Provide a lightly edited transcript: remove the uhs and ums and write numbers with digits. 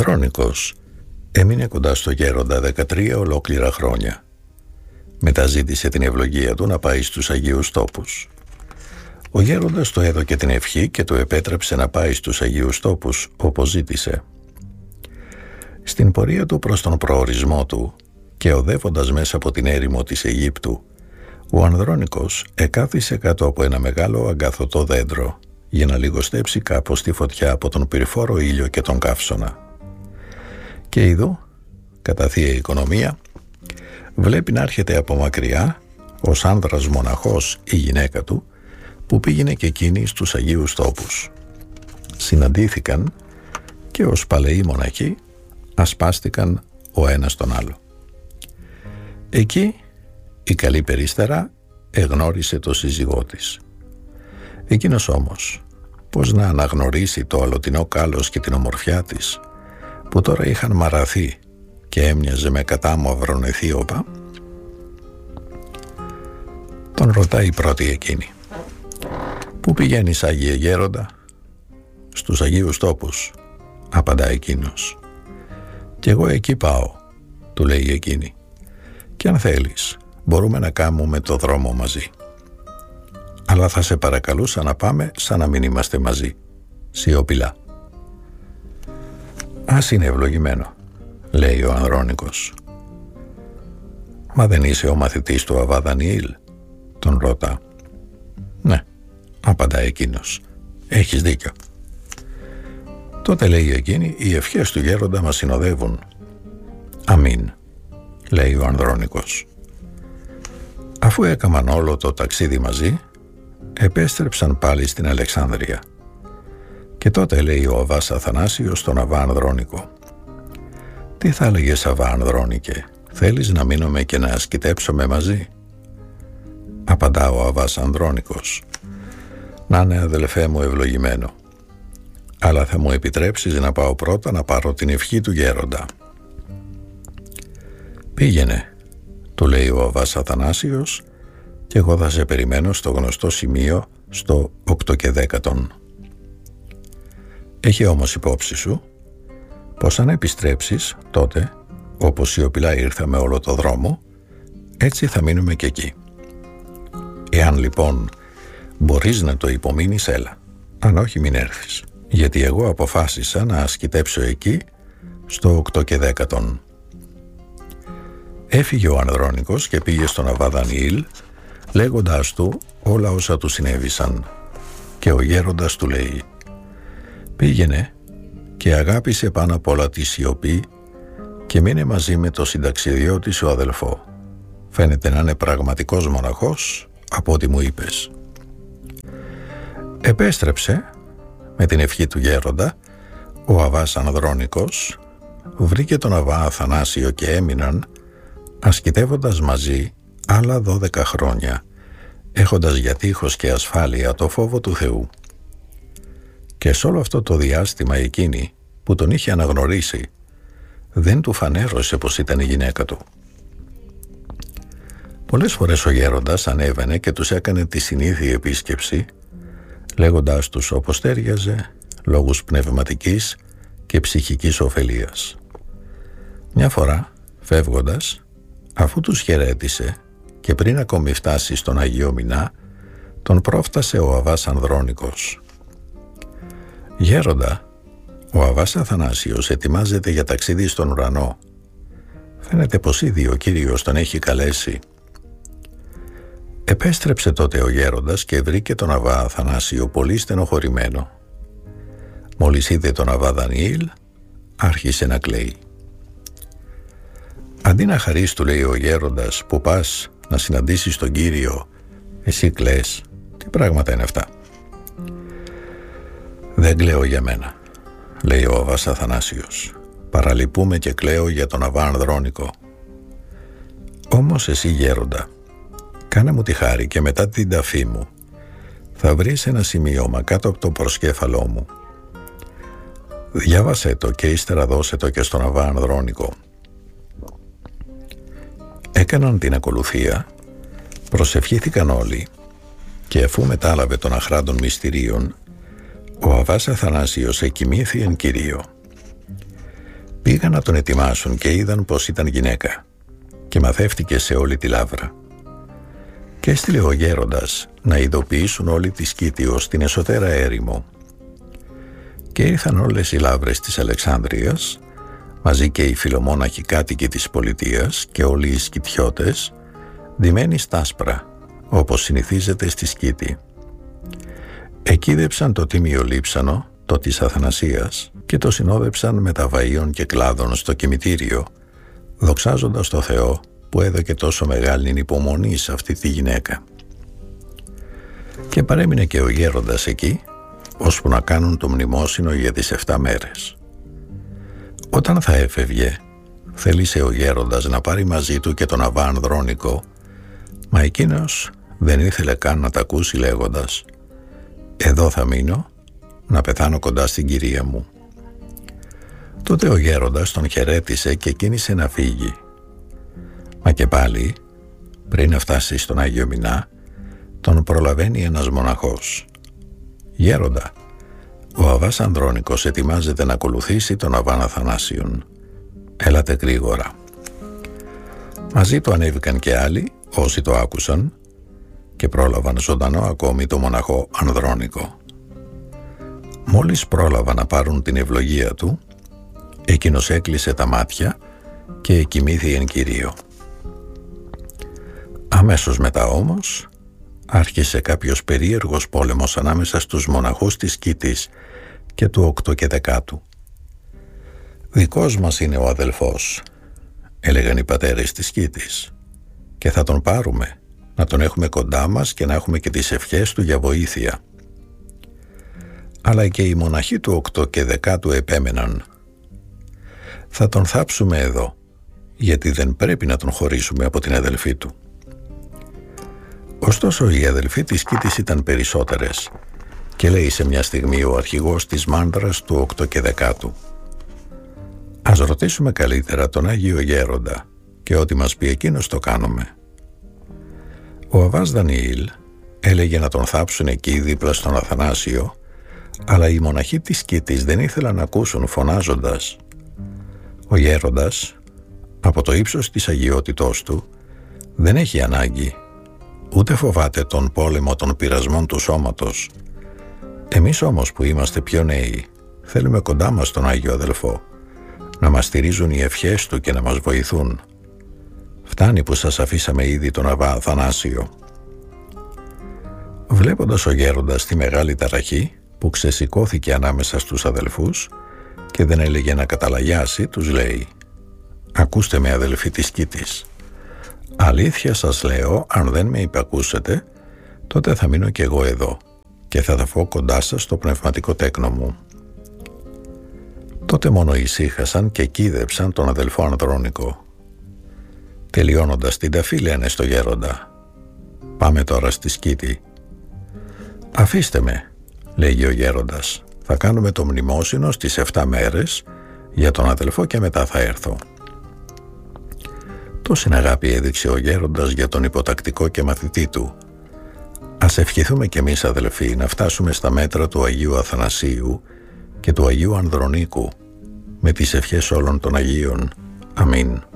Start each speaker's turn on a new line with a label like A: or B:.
A: Ανδρώνικος έμεινε κοντά στο γέροντα 13 ολόκληρα χρόνια. Μετά ζήτησε την ευλογία του να πάει στους Αγίους Τόπους. Ο γέροντας του έδωκε την ευχή και του επέτρεψε να πάει στους Αγίους Τόπους όπως ζήτησε. Στην πορεία του προς τον προορισμό του και οδεύοντας μέσα από την έρημο της Αιγύπτου, ο Ανδρώνικος εκάθισε κάτω από ένα μεγάλο αγκαθωτό δέντρο για να λιγοστέψει κάπως τη φωτιά από τον πυρφόρο ήλιο και τον καύσωνα. Και ειδού, κατά θεία οικονομία, βλέπει να έρχεται από μακριά ως άνδρας μοναχός η γυναίκα του, που πήγαινε και εκείνη στους Αγίους Τόπους. Συναντήθηκαν και ως παλαιοί μοναχοί ασπάστηκαν ο ένας τον άλλο. Εκεί η καλή περίστερα εγνώρισε το σύζυγό της. Εκείνος όμως πώς να αναγνωρίσει το αλωτινό κάλος και την ομορφιά της, που τώρα είχαν μαραθεί και έμοιαζε με κατάμαυρον αιθίωπα? Τον ρωτάει πρώτη εκείνη. «Πού πηγαίνεις, Άγιε Γέροντα?» «Στους Αγίους Τόπους», απαντά εκείνος. «Κι εγώ εκεί πάω», του λέει εκείνη. «Και αν θέλεις, μπορούμε να κάνουμε το δρόμο μαζί. Αλλά θα σε παρακαλούσα να πάμε σαν να μην είμαστε μαζί», σιωπηλά. «Ας είναι ευλογημένο», λέει ο Ανδρώνικος. «Μα δεν είσαι ο μαθητής του Αββά Δανιήλ?» τον ρωτά. «Ναι», απαντά εκείνος, «έχεις δίκιο». Τότε λέει εκείνη, «Οι ευχές του γέροντα μας συνοδεύουν». «Αμήν», λέει ο Ανδρώνικος. Αφού έκαναν όλο το ταξίδι μαζί, επέστρεψαν πάλι στην Αλεξάνδρεια. Και τότε λέει ο Αββάς Αθανάσιος στον Αββά Ανδρώνικο, «Τι θα έλεγες, Αββά Ανδρώνικε, θέλεις να μείνουμε και να ασκητέψουμε μαζί?» Απαντά ο Αββάς Ανδρώνικος, «Να είναι, αδελφέ μου, ευλογημένο. Αλλά θα μου επιτρέψεις να πάω πρώτα να πάρω την ευχή του γέροντα». «Πήγαινε», του λέει ο Αββάς Αθανάσιος, «και εγώ θα σε περιμένω στο γνωστό σημείο στο 8 και 10. Έχει όμως υπόψη σου πως αν επιστρέψεις τότε, όπως σιωπηλά ήρθαμε όλο το δρόμο, έτσι θα μείνουμε και εκεί. Εάν λοιπόν μπορείς να το υπομείνεις, έλα. Αν όχι, μην έρθεις, γιατί εγώ αποφάσισα να ασκητέψω εκεί στο 8 και 10. Έφυγε ο Ανδρώνικος και πήγε στον Αββά Δανιήλ, λέγοντάς του όλα όσα του συνέβησαν, και ο γέροντας του λέει, «Πήγαινε και αγάπησε πάνω απ' όλα τη σιωπή και μείνε μαζί με το συνταξιδιώτη σου αδελφό. Φαίνεται να είναι πραγματικός μοναχός από ό,τι μου είπες». Επέστρεψε με την ευχή του γέροντα ο Αββάς Ανδρώνικος, βρήκε τον Αββά Αθανάσιο και έμειναν ασκητεύοντας μαζί άλλα 12 χρόνια, έχοντας για τείχος και ασφάλεια το φόβο του Θεού. Και σε όλο αυτό το διάστημα εκείνη που τον είχε αναγνωρίσει δεν του φανέρωσε πως ήταν η γυναίκα του. Πολλές φορές ο γέροντας ανέβαινε και τους έκανε τη συνήθη επίσκεψη, λέγοντάς τους όπως τέριαζε, λόγους πνευματικής και ψυχικής ωφελίας. Μια φορά, φεύγοντας, αφού τους χαιρέτησε και πριν ακόμη φτάσει στον Αγίο Μινά, τον πρόφτασε ο Αββάς Ανδρώνικος. «Γέροντα, ο Αββάς Αθανάσιος ετοιμάζεται για ταξίδι στον ουρανό. Φαίνεται πως ήδη ο Κύριος τον έχει καλέσει». Επέστρεψε τότε ο γέροντας και βρήκε τον Αββά Αθανάσιο πολύ στενοχωρημένο. Μόλις είδε τον Αββά Δανιήλ, άρχισε να κλαίει. «Αντί να χαρείς», του λέει ο γέροντας, «που πας να συναντήσεις τον Κύριο, εσύ κλαις. Τι πράγματα είναι αυτά?» «Δεν κλαίω για μένα», λέει ο Αββάς Αθανάσιος. «Παραλυπούμε και κλαίω για τον Αββά Ανδρώνικο. Όμως εσύ, γέροντα, κάνε μου τη χάρη και μετά την ταφή μου θα βρεις ένα σημείωμα κάτω από το προσκέφαλό μου. Διάβασέ το και ύστερα δώσε το και στον Αββά Ανδρώνικο». Έκαναν την ακολουθία, προσευχήθηκαν όλοι και αφού μετάλαβε των αχράντων μυστηρίων, ο Αββάς Αθανάσιος εκοιμήθη εν Κυρίω. Πήγαν να τον ετοιμάσουν και είδαν πως ήταν γυναίκα και μαθεύτηκε σε όλη τη Λάβρα. Και έστειλε ο γέροντας να ειδοποιήσουν όλη τη Σκήτη ως την εσωτέρα έρημο. Και ήρθαν όλες οι Λάβρες της Αλεξάνδρειας, μαζί και οι φιλομόναχοι κάτοικοι της πολιτείας και όλοι οι σκητιώτες, ντυμένοι στα άσπρα, όπως συνηθίζεται στη Σκήτη. Εκείδεψαν το τίμιο λείψανο, το της Αθανασίας, και το συνόδεψαν με τα βαΐων και κλάδων στο κημητήριο, δοξάζοντας το Θεό που έδωκε τόσο μεγάλη υπομονή σε αυτή τη γυναίκα. Και παρέμεινε και ο γέροντας εκεί, ώσπου να κάνουν το μνημόσυνο για τις 7 μέρες. Όταν θα έφευγε, θέλησε ο γέροντας να πάρει μαζί του και τον Αββά Ανδρώνικο, μα εκείνος δεν ήθελε καν να τα ακούσει, λέγοντας «Εδώ θα μείνω, να πεθάνω κοντά στην κυρία μου». Τότε ο γέροντας τον χαιρέτησε και κίνησε να φύγει. Μα και πάλι, πριν να φτάσει στον Άγιο Μινά, τον προλαβαίνει ένας μοναχός. «Γέροντα, ο Αββάς Ανδρώνικος ετοιμάζεται να ακολουθήσει τον Αββάν Αθανάσιον. Έλατε γρήγορα». Μαζί του ανέβηκαν και άλλοι, όσοι το άκουσαν, και πρόλαβαν ζωντανό ακόμη το μοναχό Ανδρώνικο. Μόλις πρόλαβαν να πάρουν την ευλογία του, εκείνος έκλεισε τα μάτια και εκοιμήθη εν Κυρίω. Αμέσως μετά όμως άρχισε κάποιος περίεργος πόλεμος ανάμεσα στους μοναχούς της Σκήτης και του 8 και 10. «Δικός μας είναι ο αδελφός», έλεγαν οι πατέρες της Σκήτης, «και θα τον πάρουμε, να τον έχουμε κοντά μας και να έχουμε και τις ευχές του για βοήθεια». Αλλά και οι μοναχοί του 8 και 10 επέμεναν «Θα τον θάψουμε εδώ, γιατί δεν πρέπει να τον χωρίσουμε από την αδελφή του». Ωστόσο οι αδελφοί της Σκήτης ήταν περισσότερες και λέει σε μια στιγμή ο αρχηγός της μάνδρας του 8 και 10, «Ας ρωτήσουμε καλύτερα τον Άγιο Γέροντα και ό,τι μας πει εκείνος το κάνουμε». Ο Αββάς Δανιήλ έλεγε να τον θάψουν εκεί δίπλα στον Αθανάσιο, αλλά οι μοναχοί της Σκήτης δεν ήθελαν να ακούσουν, φωνάζοντας. Ο γέροντας, από το ύψος της αγιότητός του, δεν έχει ανάγκη, ούτε φοβάται τον πόλεμο των πειρασμών του σώματος. Εμείς όμως που είμαστε πιο νέοι, θέλουμε κοντά μας τον Άγιο Αδελφό, να μας στηρίζουν οι ευχές του και να μας βοηθούν. Φτάνει που σας αφήσαμε ήδη τον Αββά Αθανάσιο». Βλέποντας ο γέροντας τη μεγάλη ταραχή που ξεσηκώθηκε ανάμεσα στους αδελφούς και δεν έλεγε να καταλαγιάσει, τους λέει «Ακούστε με, αδελφοί της Σκήτης. Αλήθεια σας λέω, αν δεν με υπακούσετε, τότε θα μείνω κι εγώ εδώ και θα δαφώ κοντά σας στο πνευματικό τέκνο μου». Τότε μόνο ησύχασαν και κοίδεψαν τον αδελφό Ανδρώνικο. Τελειώνοντας την ταφή, λένε στο γέροντα «Πάμε τώρα στη Σκήτη». «Αφήστε με», λέγει ο γέροντας, «θα κάνουμε το μνημόσυνο στις 7 μέρες για τον αδελφό και μετά θα έρθω». Τόση αγάπη έδειξε ο γέροντας για τον υποτακτικό και μαθητή του. Ας ευχηθούμε κι εμείς, αδελφοί, να φτάσουμε στα μέτρα του Αγίου Αθανασίου και του Αγίου Ανδρονίκου με τις ευχές όλων των Αγίων. Αμήν.